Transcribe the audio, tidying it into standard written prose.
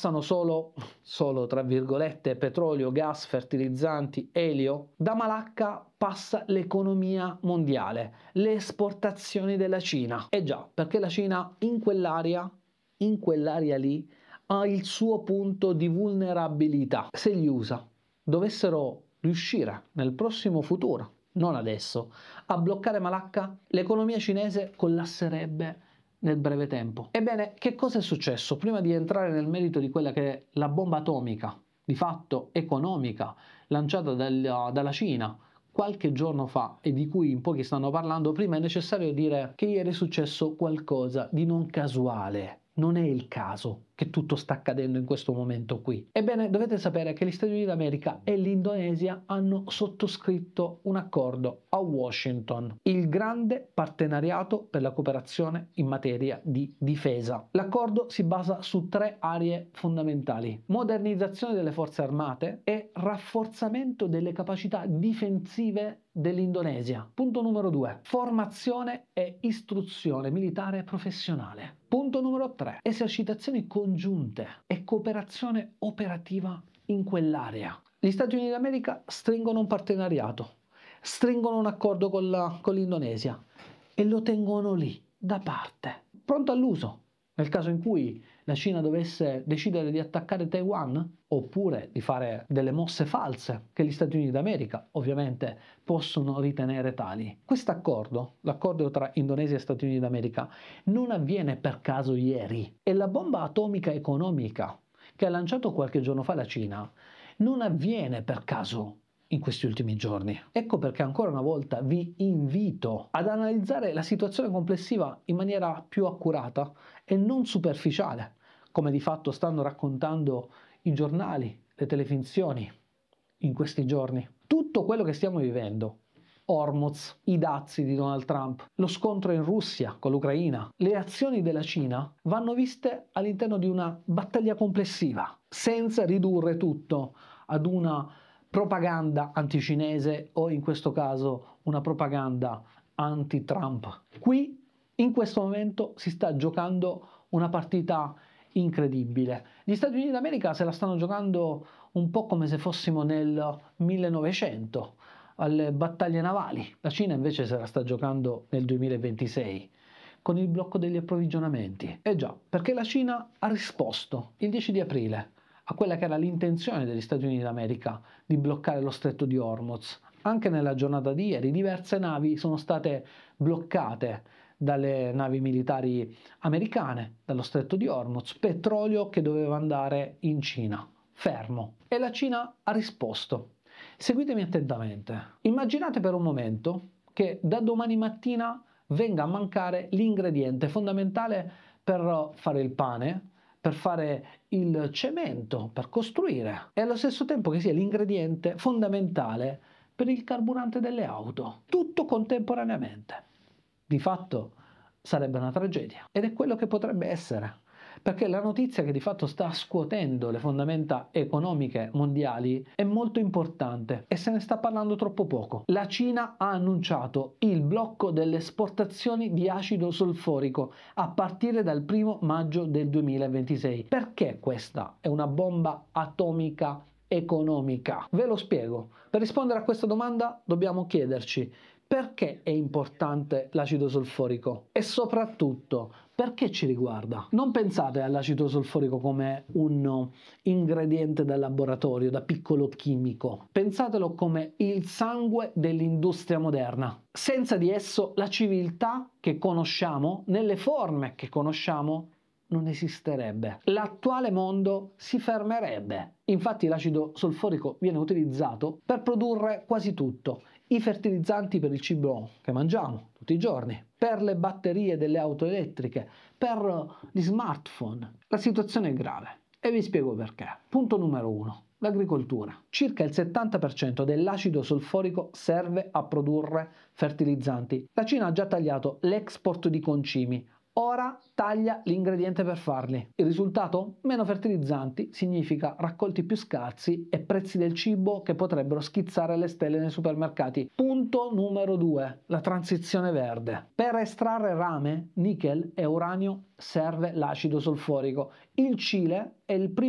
passano solo tra virgolette, petrolio, gas, fertilizzanti, elio. Da Malacca passa l'economia mondiale, le esportazioni della Cina. E già, perché la Cina in quell'area lì, ha il suo punto di vulnerabilità. Se gli USA dovessero riuscire nel prossimo futuro, non adesso, a bloccare Malacca, l'economia cinese collasserebbe nel breve tempo. Ebbene, che cosa è successo? Prima di entrare nel merito di quella che è la bomba atomica, di fatto economica, lanciata dalla Cina qualche giorno fa e di cui in pochi stanno parlando, prima è necessario dire che ieri è successo qualcosa di non casuale. Non è il caso che tutto sta accadendo in questo momento qui. Ebbene, dovete sapere che gli Stati Uniti d'America e l'Indonesia hanno sottoscritto un accordo a Washington, il grande partenariato per la cooperazione in materia di difesa. L'accordo si basa su 3 aree fondamentali: modernizzazione delle forze armate e rafforzamento delle capacità difensive dell'Indonesia. Punto numero 2, formazione e istruzione militare professionale. Punto numero 3, esercitazioni congiunte e cooperazione operativa in quell'area. Gli Stati Uniti d'America stringono un partenariato, stringono un accordo con l'Indonesia e lo tengono lì, da parte, pronto all'uso. Nel caso in cui la Cina dovesse decidere di attaccare Taiwan, oppure di fare delle mosse false che gli Stati Uniti d'America ovviamente possono ritenere tali. Questo accordo, l'accordo tra Indonesia e Stati Uniti d'America, non avviene per caso ieri. E la bomba atomica economica che ha lanciato qualche giorno fa la Cina non avviene per caso in questi ultimi giorni. Ecco perché ancora una volta vi invito ad analizzare la situazione complessiva in maniera più accurata e non superficiale, come di fatto stanno raccontando i giornali, le telefinzioni in questi giorni. Tutto quello che stiamo vivendo, Hormuz, i dazi di Donald Trump, lo scontro in Russia con l'Ucraina, le azioni della Cina vanno viste all'interno di una battaglia complessiva, senza ridurre tutto ad una propaganda anticinese o in questo caso una propaganda anti-Trump. Qui in questo momento si sta giocando una partita incredibile. Gli Stati Uniti d'America se la stanno giocando un po' come se fossimo nel 1900 alle battaglie navali. La Cina invece se la sta giocando nel 2026 con il blocco degli approvvigionamenti. E già, perché la Cina ha risposto il 10 di aprile a quella che era l'intenzione degli Stati Uniti d'America di bloccare lo stretto di Hormuz. Anche nella giornata di ieri diverse navi sono state bloccate dalle navi militari americane, dallo stretto di Hormuz, petrolio che doveva andare in Cina, fermo. E la Cina ha risposto. Seguitemi attentamente. Immaginate per un momento che da domani mattina venga a mancare l'ingrediente fondamentale per fare il pane, per fare il cemento, per costruire, e allo stesso tempo che sia l'ingrediente fondamentale per il carburante delle auto. Tutto contemporaneamente. Di fatto sarebbe una tragedia. Ed è quello che potrebbe essere. Perché la notizia che di fatto sta scuotendo le fondamenta economiche mondiali è molto importante e se ne sta parlando troppo poco. La Cina ha annunciato il blocco delle esportazioni di acido solforico a partire dal 1° maggio del 2026. Perché questa è una bomba atomica economica? Ve lo spiego. Per rispondere a questa domanda dobbiamo chiederci: perché è importante l'acido solforico? E soprattutto, perché ci riguarda? Non pensate all'acido solforico come un ingrediente da laboratorio, da piccolo chimico. Pensatelo come il sangue dell'industria moderna. Senza di esso la civiltà che conosciamo, nelle forme che conosciamo, non esisterebbe. L'attuale mondo si fermerebbe. Infatti l'acido solforico viene utilizzato per produrre quasi tutto. I fertilizzanti per il cibo che mangiamo tutti i giorni, per le batterie delle auto elettriche, per gli smartphone. La situazione è grave e vi spiego perché. Punto numero 1. L'agricoltura. Circa il 70% dell'acido solforico serve a produrre fertilizzanti. La Cina ha già tagliato l'export di concimi. Ora taglia l'ingrediente per farli. Il risultato? Meno fertilizzanti significa raccolti più scarsi e prezzi del cibo che potrebbero schizzare alle stelle nei supermercati. Punto numero 2. La transizione verde. Per estrarre rame, nickel e uranio serve l'acido solforico. Il Cile è il primo